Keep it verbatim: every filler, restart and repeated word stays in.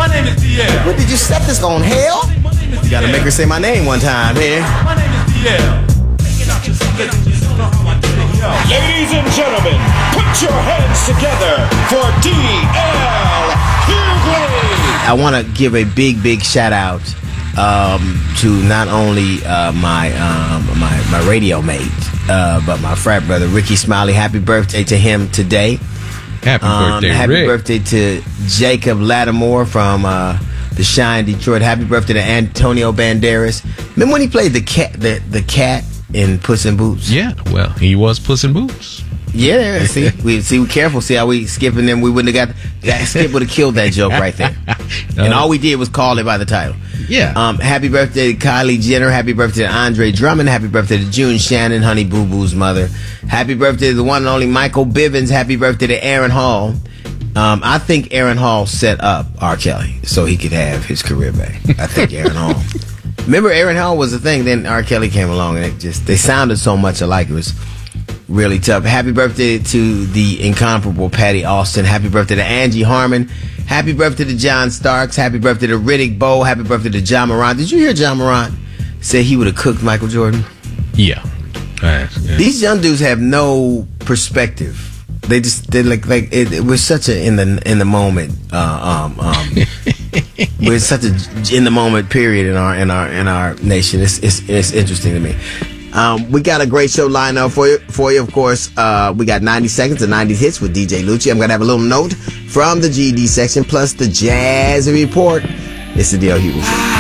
My name is D L. What did you set this on, hell? You gotta make her say my name one time here. My name is D L. Ladies and gentlemen, put your hands together for D L Hughley. I want to give a big, big shout out um, to not only uh, my, um, my my radio mate, uh, but my frat brother Ricky Smiley. Happy birthday to him today. Happy um, birthday, Happy Rick. birthday to Jacob Lattimore from uh, the Shine Detroit. Happy birthday to Antonio Banderas. Remember when he played the cat, the, the cat in Puss in Boots? Yeah, well, he was Puss in Boots. Yeah, see, we see, we careful. See how we skipping them? We wouldn't have got that. Skip would have killed that joke right there. And all we did was call it by the title. Yeah. Um, happy birthday to Kylie Jenner. Happy birthday to Andre Drummond. Happy birthday to June Shannon, Honey Boo Boo's mother. Happy birthday to the one and only Michael Bivins. Happy birthday to Aaron Hall. Um, I think Aaron Hall set up R. Kelly so he could have his career back. I think Aaron Hall. Remember, Aaron Hall was the thing. Then R. Kelly came along, and it just they sounded so much alike. It was really tough. Happy birthday to the incomparable Patty Austin. Happy birthday to Angie Harmon. Happy birthday to John Starks. Happy birthday to Riddick Bowe. Happy birthday to John Morant. Did you hear John Morant say he would have cooked Michael Jordan? Yeah. Uh, yeah. These young dudes have no perspective. They just they like like it, it was such a in the in the moment. Uh, um, um, we're such a in the moment period in our in our in our nation. It's it's, it's interesting to me. Um, we got a great show lined up for you. For you, of course, uh, we got ninety seconds of nineties hits with D J Lucci. I'm gonna have a little note from the G D section plus the Jazz Report. It's the D L Hughley Show.